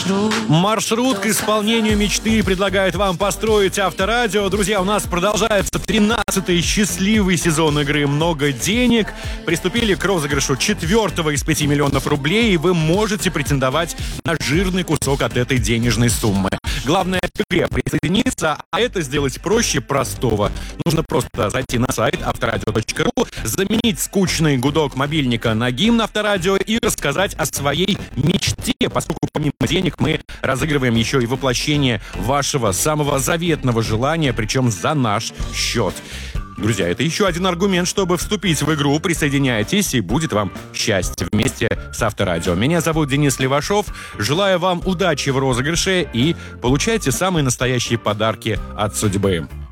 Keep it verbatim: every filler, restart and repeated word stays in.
Маршрут к исполнению мечты предлагает вам построить Авторадио. Друзья, у нас продолжается тринадцатый счастливый сезон игры «Много денег». Приступили к розыгрышу четвертого из пяти миллионов рублей, и вы можете претендовать на жирный кусок от этой денежной суммы. Главное к игре присоединиться, а это сделать проще простого. Нужно просто зайти на сайт авторадио точка ру, заменить скучный гудок мобильника на гимн Авторадио и рассказать о своей мечте, поскольку помимо денег мы разыгрываем еще и воплощение вашего самого заветного желания, причем за наш счет. Друзья, это еще один аргумент, чтобы вступить в игру. Присоединяйтесь, и будет вам счастье вместе с Авторадио. Меня зовут Денис Левашов. Желаю вам удачи в розыгрыше и получайте самые настоящие подарки от судьбы.